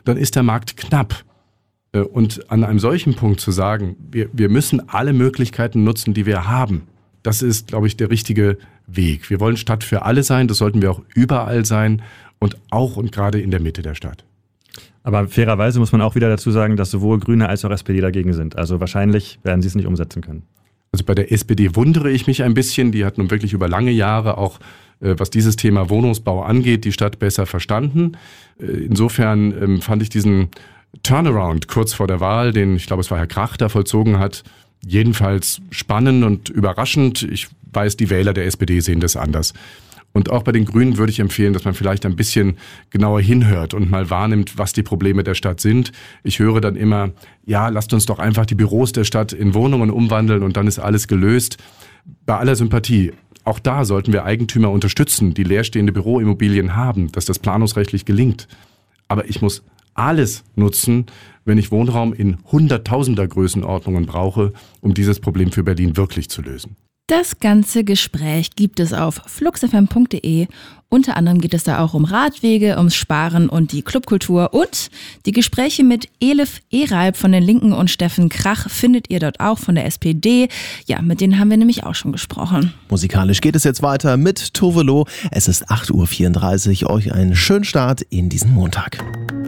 dann ist der Markt knapp. Und an einem solchen Punkt zu sagen, wir müssen alle Möglichkeiten nutzen, die wir haben, das ist, glaube ich, der richtige Weg. Wir wollen Stadt für alle sein, das sollten wir auch überall sein und auch und gerade in der Mitte der Stadt. Aber fairerweise muss man auch wieder dazu sagen, dass sowohl Grüne als auch SPD dagegen sind. Also wahrscheinlich werden sie es nicht umsetzen können. Also bei der SPD wundere ich mich ein bisschen. Die hat nun wirklich über lange Jahre auch, was dieses Thema Wohnungsbau angeht, die Stadt besser verstanden. Insofern fand ich diesen Turnaround kurz vor der Wahl, den, ich glaube, es war Herr Krach, da vollzogen hat, jedenfalls spannend und überraschend. Ich weiß, die Wähler der SPD sehen das anders. Und auch bei den Grünen würde ich empfehlen, dass man vielleicht ein bisschen genauer hinhört und mal wahrnimmt, was die Probleme der Stadt sind. Ich höre dann immer, ja, lasst uns doch einfach die Büros der Stadt in Wohnungen umwandeln und dann ist alles gelöst. Bei aller Sympathie, auch da sollten wir Eigentümer unterstützen, die leerstehende Büroimmobilien haben, dass das planungsrechtlich gelingt. Aber ich muss alles nutzen, wenn ich Wohnraum in Hunderttausender Größenordnungen brauche, um dieses Problem für Berlin wirklich zu lösen. Das ganze Gespräch gibt es auf fluxfm.de. Unter anderem geht es da auch um Radwege, ums Sparen und die Clubkultur. Und die Gespräche mit Elif Eralb von den Linken und Steffen Krach findet ihr dort auch von der SPD. Ja, mit denen haben wir nämlich auch schon gesprochen. Musikalisch geht es jetzt weiter mit Tove Lo. Es ist 8.34 Uhr. Euch einen schönen Start in diesen Montag.